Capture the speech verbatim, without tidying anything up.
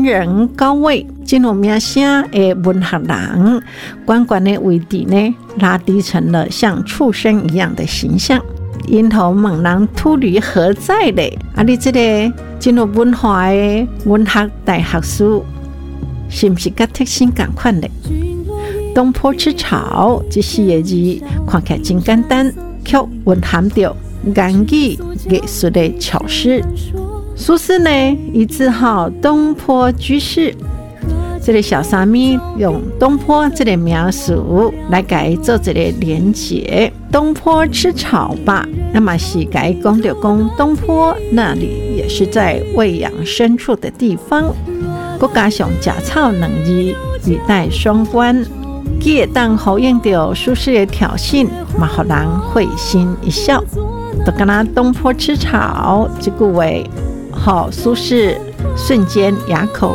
人高位，真有名声的文学人，关关的位置呢，拉低成了像畜生一样的形象。因头问人秃驴何在嘞？啊，你这个真有文化的文学大学士，是不是跟特性同款嘞？东坡吃草这四个字看起来真简单，却蕴含着言语艺术的巧思。苏轼呢，以自号东坡居士，这个小沙弥用东坡这个描述来给做这个连结。东坡吃草吧，那么是给讲到讲东坡那里也是在喂养牲畜的地方，再加上吃草两字语带双关，既会当呼应到苏轼的挑衅，嘛让人会心一笑。就跟他东坡吃草这句话，好，苏轼瞬间哑口